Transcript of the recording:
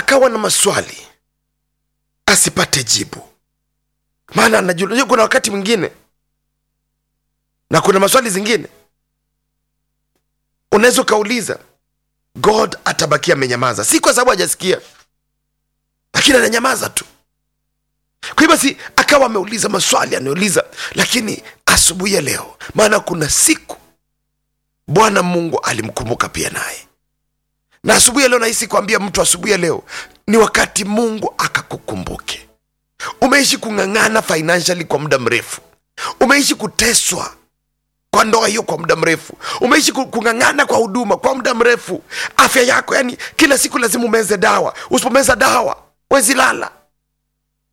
akawa na maswali asipate jibu. Maana anajua kuna wakati mwingine na kuna maswali zingine unaweza kauliza, God atabakia amenyamaza, si kwa sababu hajasikia, lakini ananyamaza tu. Kwa hivyo basi akawa ameuliza maswali anauliza, lakini asubuhi ya leo, maana kuna siku Bwana Mungu alimkumbuka pia naye. Na asubuhi ya leo nahisi kuambia mtu, asubuhi ya leo ni wakati Mungu akakukumbuke. Umeishi kung'ang'ana financially kwa muda mrefu, umeishi kuteswa kwa ndoa hiyo kwa muda mrefu, umeishi kung'ang'ana kwa huduma kwa muda mrefu, afya yako yani kila siku lazima umeze dawa, usipomeza dawa wezi lala.